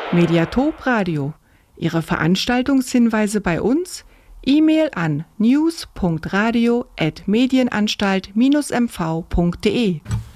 Mediatop Radio. Ihre Veranstaltungshinweise bei uns? E-Mail an news.radio@medienanstalt-mv.de.